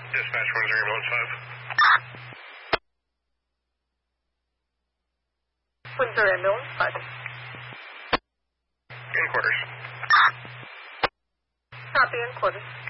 Dispatch Windsor Ambulance 5. Windsor Ambulance 5. In quarters. Copy, in quarters.